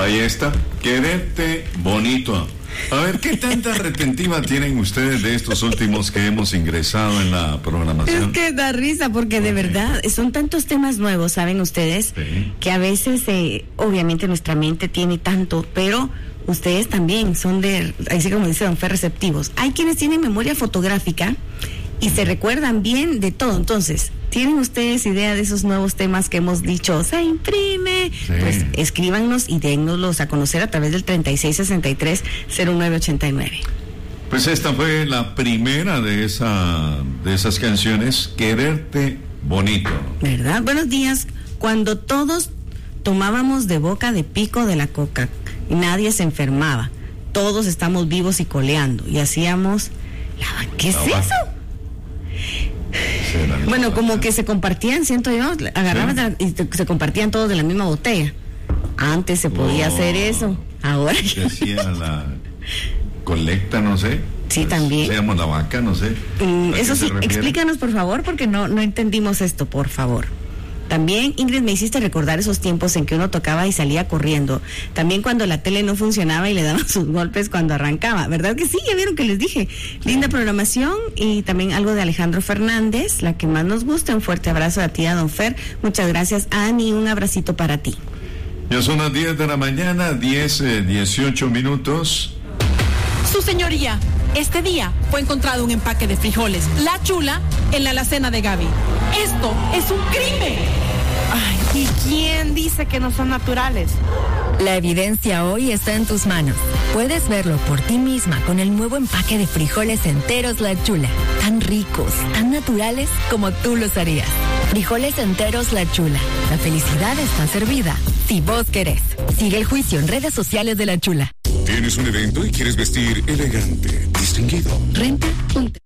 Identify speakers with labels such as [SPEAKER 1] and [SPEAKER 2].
[SPEAKER 1] Ahí está, quererte bonito. A ver, ¿qué tanta retentiva tienen ustedes de estos últimos que hemos ingresado en la programación?
[SPEAKER 2] Es que da risa porque de verdad son tantos temas nuevos, ¿saben ustedes?
[SPEAKER 1] Sí.
[SPEAKER 2] Que a veces, obviamente nuestra mente tiene tanto, pero ustedes también son así como dice Don Fer, receptivos. Hay quienes tienen memoria fotográfica y se recuerdan bien de todo. Entonces, ¿tienen ustedes idea de esos nuevos temas que hemos dicho? ¡Se imprime!
[SPEAKER 1] Sí.
[SPEAKER 2] Pues escríbanos y dénnoslos a conocer a través del 3663-0989.
[SPEAKER 1] Pues esta fue la primera de esas canciones, Quererte Bonito.
[SPEAKER 2] ¿Verdad? Buenos días. Cuando todos tomábamos de boca de pico de la coca y nadie se enfermaba, todos estamos vivos y coleando y hacíamos... ¿Qué es eso? Bueno, como que se compartían, siento yo, agarraban y se compartían todos de la misma botella. Antes se podía hacer eso, ahora
[SPEAKER 1] se hacía la colecta, no sé.
[SPEAKER 2] Sí, también.
[SPEAKER 1] Seamos la vaca, no sé.
[SPEAKER 2] Eso sí, explícanos por favor, porque no entendimos esto, por favor. También, Ingrid, me hiciste recordar esos tiempos en que uno tocaba y salía corriendo. También cuando la tele no funcionaba y le daban sus golpes cuando arrancaba. ¿Verdad que sí? Ya vieron que les dije. Linda programación y también algo de Alejandro Fernández, la que más nos gusta. Un fuerte abrazo a ti, a Don Fer. Muchas gracias, Ani. Un abracito para ti.
[SPEAKER 1] Ya son las 10 de la mañana, 18 minutos.
[SPEAKER 3] Su señoría, este día fue encontrado un empaque de frijoles La Chula en la alacena de Gaby. ¡Esto es un crimen!
[SPEAKER 4] Ay, ¿y quién dice que no son naturales?
[SPEAKER 5] La evidencia hoy está en tus manos. Puedes verlo por ti misma con el nuevo empaque de frijoles enteros La Chula. Tan ricos, tan naturales como tú los harías. Frijoles enteros La Chula. La felicidad está servida, si vos querés. Sigue el juicio en redes sociales de La Chula.
[SPEAKER 6] ¿Tienes un evento y quieres vestir elegante, distinguido?
[SPEAKER 5] Renta.